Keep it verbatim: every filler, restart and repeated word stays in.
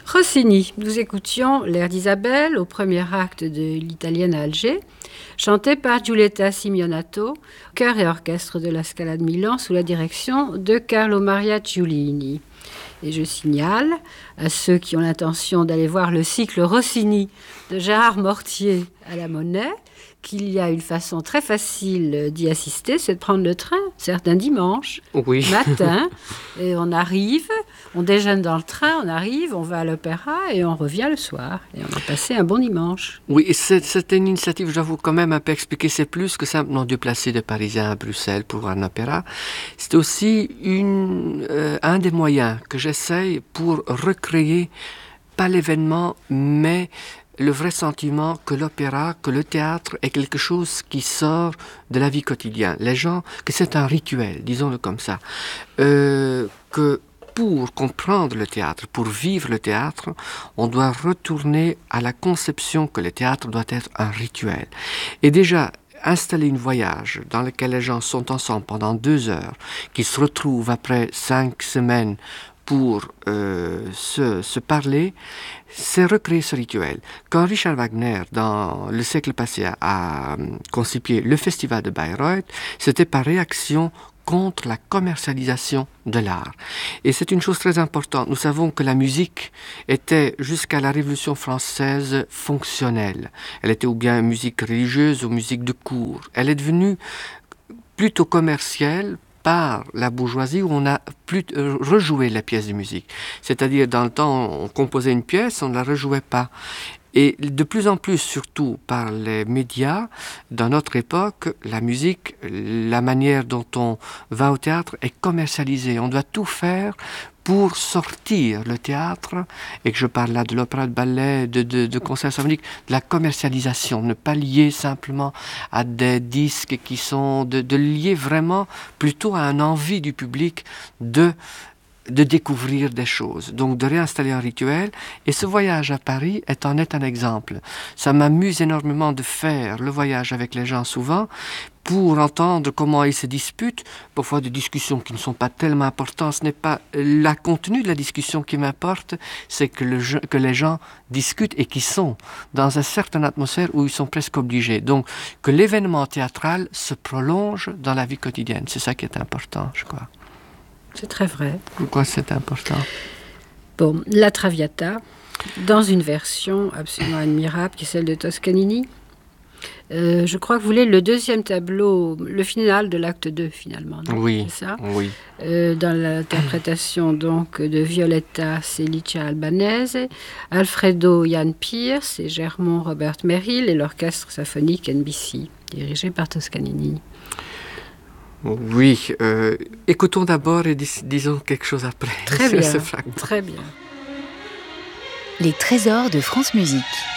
Rossini, nous écoutions l'air d'Isabelle au premier acte de l'Italienne à Alger, chanté par Giulietta Simeonato, chœur et orchestre de la Scala de Milan sous la direction de Carlo Maria Giulini. Et je signale à ceux qui ont l'intention d'aller voir le cycle Rossini de Gérard Mortier à la Monnaie qu'il y a une façon très facile d'y assister, c'est de prendre le train, certes un dimanche, oui. matin, et on arrive, on déjeune dans le train, on arrive, on va à l'opéra et on revient le soir. Et on a passé un bon dimanche. Oui, et c'est, c'était une initiative, j'avoue quand même un peu expliquer, c'est plus que simplement déplacer des Parisiens à Bruxelles pour voir un opéra. C'est aussi une, euh, un des moyens que j'essaye pour recréer, pas l'événement, mais le vrai sentiment que l'opéra, que le théâtre est quelque chose qui sort de la vie quotidienne. Les gens, que c'est un rituel, disons-le comme ça. Euh, que pour comprendre le théâtre, pour vivre le théâtre, on doit retourner à la conception que le théâtre doit être un rituel. Et déjà, installer une voyage dans lequel les gens sont ensemble pendant deux heures, qui se retrouvent après cinq semaines pour euh, se, se parler, c'est recréer ce rituel. Quand Richard Wagner, dans le siècle passé, a, a concipié le festival de Bayreuth, c'était par réaction contre la commercialisation de l'art. Et c'est une chose très importante. Nous savons que la musique était, jusqu'à la Révolution française, fonctionnelle. Elle était ou bien musique religieuse ou musique de cour. Elle est devenue plutôt commerciale par la bourgeoisie où on a plus euh, rejoué la pièce de musique. C'est-à-dire, dans le temps, on composait une pièce, on ne la rejouait pas. Et de plus en plus, surtout par les médias, dans notre époque, la musique, la manière dont on va au théâtre est commercialisée. On doit tout faire pour sortir le théâtre, et que je parle là de l'opéra, de ballet, de, de, de concerts symphoniques, de la commercialisation, ne pas lier simplement à des disques qui sont, de, de lier vraiment plutôt à une envie du public de de découvrir des choses, donc de réinstaller un rituel. Et ce voyage à Paris est en est un exemple. Ça m'amuse énormément de faire le voyage avec les gens souvent pour entendre comment ils se disputent, parfois des discussions qui ne sont pas tellement importantes. Ce n'est pas le contenu de la discussion qui m'importe, c'est que, le, que les gens discutent et qu'ils sont dans une certaine atmosphère où ils sont presque obligés. Donc, que l'événement théâtral se prolonge dans la vie quotidienne. C'est ça qui est important, je crois. C'est très vrai. Pourquoi c'est important? Bon, la Traviata, dans une version absolument admirable, qui est celle de Toscanini. Euh, je crois que vous voulez le deuxième tableau, le final de l'acte deux, finalement. Non? Oui, c'est ça oui. Euh, dans l'interprétation donc de Violetta Celicia Albanese, Alfredo Jan Pierce et Germont Robert Merrill et l'orchestre symphonique N B C, dirigé par Toscanini. Oui, euh, écoutons d'abord et dis- disons quelque chose après. Très bien, très bien. Les trésors de France Musique.